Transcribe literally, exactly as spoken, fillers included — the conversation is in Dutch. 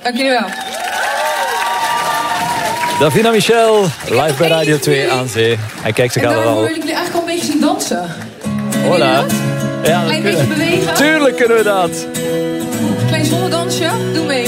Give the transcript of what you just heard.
Dank jullie wel. Davina Michel, live bij Radio twee aan zee. Hij kijkt zich al al. Wil ik jullie eigenlijk al een beetje zien dansen? Hola. Ja, dat Klein kunnen. beetje bewegen. Tuurlijk kunnen we dat. Klein zonnedansje. Doe mee.